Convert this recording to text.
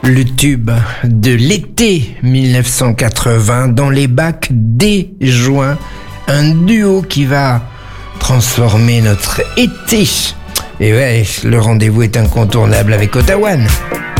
Le tube de l'été 1980 dans les bacs dès juin. Un duo qui va transformer notre été. Et ouais, le rendez-vous est incontournable avec Otawan.